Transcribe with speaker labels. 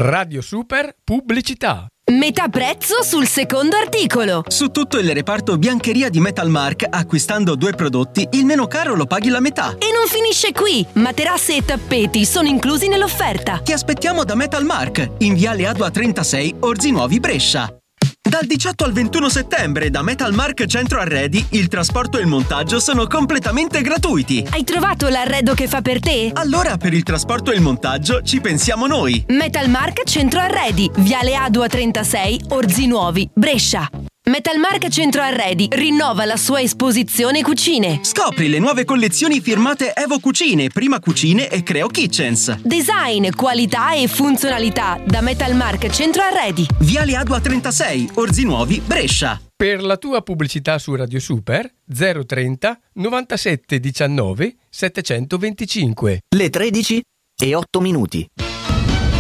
Speaker 1: Radio Super Pubblicità.
Speaker 2: Metà prezzo sul secondo articolo.
Speaker 3: Su tutto il reparto biancheria di Metalmark, acquistando 2 prodotti, il meno caro lo paghi la metà.
Speaker 2: E non finisce qui. Materasse e tappeti sono inclusi nell'offerta.
Speaker 3: Ti aspettiamo da Metalmark, in viale Adua 36, Orzinuovi, Brescia. Dal 18 al 21 settembre da Metalmark Centro Arredi il trasporto e il montaggio sono completamente gratuiti.
Speaker 2: Hai trovato l'arredo che fa per te?
Speaker 3: Allora per il trasporto e il montaggio ci pensiamo noi.
Speaker 2: Metalmark Centro Arredi, viale Adua 36, Orzinuovi, Brescia. Metalmark Centro Arredi rinnova la sua esposizione cucine.
Speaker 3: Scopri le nuove collezioni firmate Evo Cucine, Prima Cucine e Creo Kitchens.
Speaker 2: Design, qualità e funzionalità da Metalmark Centro Arredi.
Speaker 3: Viale Adua 36, Orzinuovi, Brescia.
Speaker 1: Per la tua pubblicità su Radio Super 030 97 19 725.
Speaker 4: Le 13 e 8 minuti.